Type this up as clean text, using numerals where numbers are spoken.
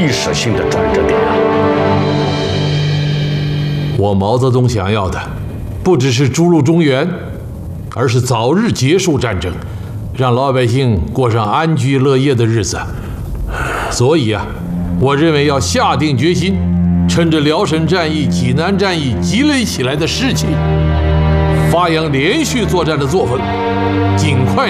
历史性的转折点啊！ 我毛泽东想要的，不只是逐鹿中原，而是早日结束战争，让老百姓过上安居乐业的日子。所以啊，我认为要下定决心，趁着辽沈战役、济南战役积累起来的士气，发扬连续作战的作风，尽快